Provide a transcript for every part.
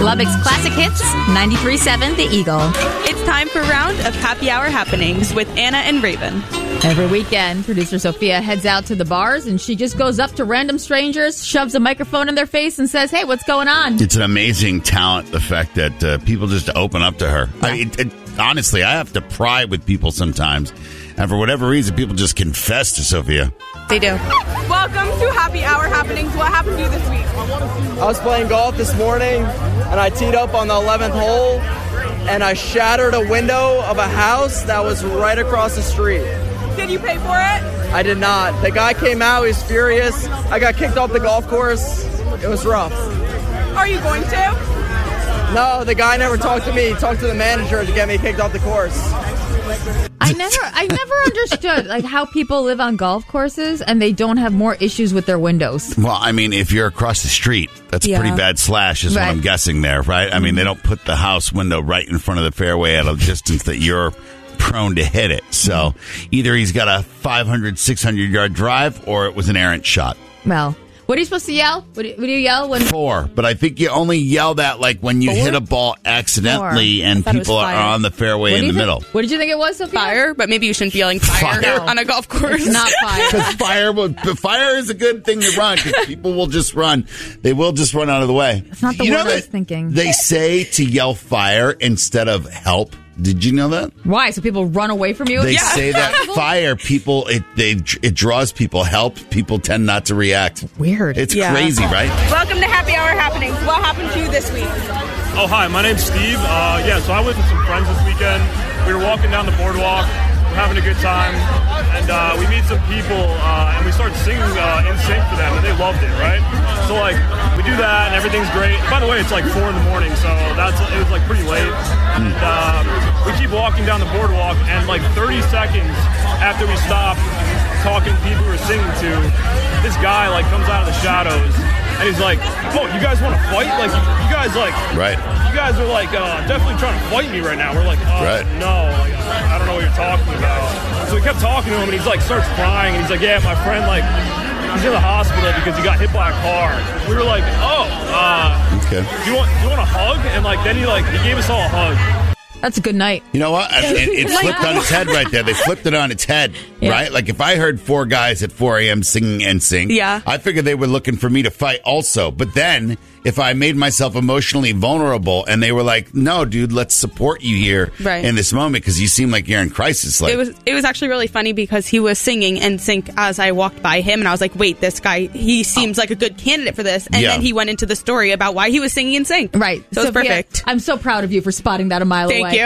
Lubbock's classic hits, 93.7 The Eagle. It's time for a round of happy hour happenings with Anna and Raven. Every weekend, producer Sophia heads out to the bars and she just goes up to random strangers, shoves a microphone in their face and says, hey, what's going on? It's an amazing talent, the fact that people just open up to her. Yeah. Honestly, I have to pry with people sometimes. And for whatever reason, people just confess to Sophia. They do. Welcome to Happy Hour Happenings. What happened to you this week? I was playing golf this morning, and I teed up on the 11th hole, and I shattered a window of a house that was right across the street. Did you pay for it? I did not. The guy came out. He was furious. I got kicked off the golf course. It was rough. Are you going to? No, the guy never talked to me. He talked to the manager to get me kicked off the course. I never understood like how people live on golf courses and they don't have more issues with their windows. Well, I mean, if you're across the street, that's a pretty bad slash is what I'm guessing there, right? I mean, they don't put the house window right in front of the fairway at a distance that you're prone to hit it. So either he's got a 500, 600-yard drive or it was an errant shot. Well, what are you supposed to yell? What do you yell when? 4, but I think you only yell that like when you hit a ball accidentally and people are on the fairway in the middle. What did you think it was, Sophia? Fire, but maybe you shouldn't be yelling fire on a golf course. It's not fire. Because fire is a good thing to run because people will just run. They will just run out of the way. It's not the word I was thinking. They say to yell fire instead of help. Did you know that? Why? So people run away from you? They say that fire, people, it draws people. Help, people tend not to react. Weird. It's crazy, right? Welcome to Happy Hour Happenings. What happened to you this week? Oh, hi. My name's Steve. So I went with some friends this weekend. We were walking down the boardwalk. We're having a good time. And we meet some people, and we start singing In Sync for them, and they loved it, right? So, like, we do that, and everything's great. By the way, it's like 4 in the morning, so it was, like, pretty late. And we keep walking down the boardwalk, and, like, 30 seconds after we stop talking to people we were singing to, this guy, like, comes out of the shadows, and he's like, oh, you guys want to fight? Like, you guys, like... Right. You guys are, like, definitely trying to fight me right now. We're like, no, like, I don't know what you're talking about. So we kept talking to him, and he's like, starts crying, and he's like, yeah, my friend, like, he's in the hospital because he got hit by a car. We were like, okay. Do you want a hug? And like, then he gave us all a hug. That's a good night. You know what? It flipped on its head right there. They flipped it on its head, right? Like if I heard 4 guys at 4 a.m. singing NSYNC, I figured they were looking for me to fight also. But then if I made myself emotionally vulnerable and they were like, no, dude, let's support you here in this moment because you seem like you're in crisis. Like, it was actually really funny because he was singing NSYNC as I walked by him, and I was like, wait, this guy, he seems like a good candidate for this. And then he went into the story about why he was singing NSYNC. Right. So it's perfect. I'm so proud of you for spotting that a mile away. Thank you.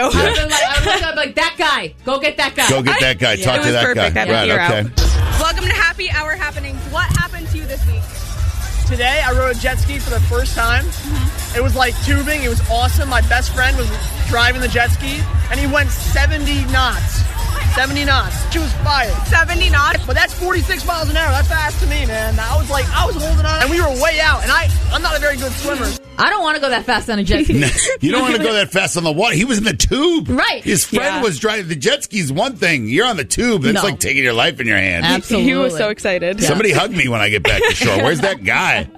I was like, that guy. Go get that guy. Go get that guy. Talk to that guy. Right, okay. Welcome to Happy Hour Happenings. What happened to you this week? Today, I rode a jet ski for the first time. It was like tubing. It was awesome. My best friend was driving the jet ski, and he went 70 knots. 70 knots. She was fired. 70 knots? But that's 46 miles an hour. That's fast to me, man. I was holding on, and we were way out, and I'm not a very good swimmer. I don't want to go that fast on a jet ski. You don't want to go that fast on the water. He was in the tube. Right. His friend was driving. The jet ski's one thing. You're on the tube. That's like taking your life in your hands. Absolutely. He was so excited. Somebody hug me when I get back to shore. Where's that guy?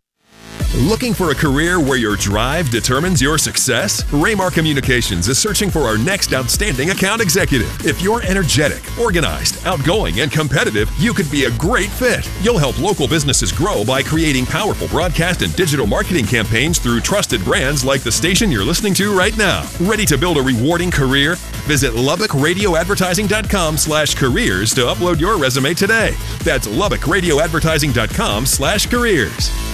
Looking for a career where your drive determines your success? Raymar Communications is searching for our next outstanding account executive. If you're energetic, organized, outgoing, and competitive, you could be a great fit. You'll help local businesses grow by creating powerful broadcast and digital marketing campaigns through trusted brands like the station you're listening to right now. Ready to build a rewarding career? Visit LubbockRadioAdvertising.com/careers to upload your resume today. That's LubbockRadioAdvertising.com/careers.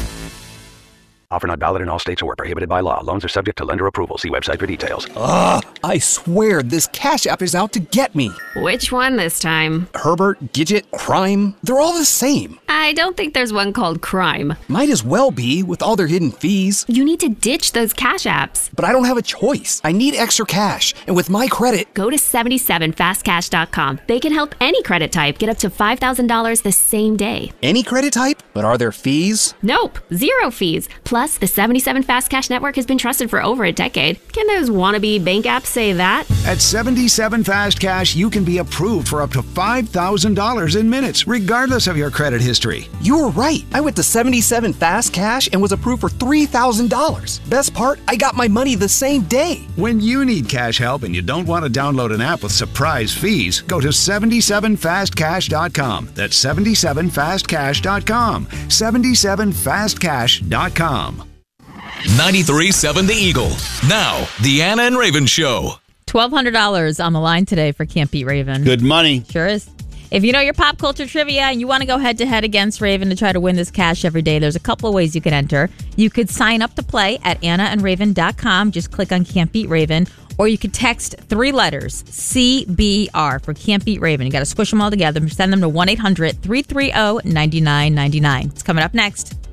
Offer not valid in all states or prohibited by law. Loans are subject to lender approval. See website for details. I swear this Cash App is out to get me. Which one this time? Herbert, Gidget, Crime. They're all the same. I don't think there's one called Crime. Might as well be with all their hidden fees. You need to ditch those Cash Apps. But I don't have a choice. I need extra cash. And with my credit... Go to 77fastcash.com. They can help any credit type get up to $5,000 the same day. Any credit type? But are there fees? Nope. 0 fees. Plus, the 77 Fast Cash network has been trusted for over a decade. Can those wannabe bank apps say that? At 77 Fast Cash, you can be approved for up to $5,000 in minutes, regardless of your credit history. You were right. I went to 77 Fast Cash and was approved for $3,000. Best part, I got my money the same day. When you need cash help and you don't want to download an app with surprise fees, go to 77fastcash.com. That's 77fastcash.com. 77fastcash.com. 93.7 The Eagle. Now, the Anna and Raven Show. $1,200 on the line today for Can't Beat Raven. Good money. Sure is. If you know your pop culture trivia and you want to go head-to-head against Raven to try to win this cash every day, there's a couple of ways you can enter. You could sign up to play at AnnaandRaven.com. Just click on Can't Beat Raven. Or you could text 3 letters, CBR, for Can't Beat Raven. You got to squish them all together. Send them to 1-800-330-9999. It's coming up next.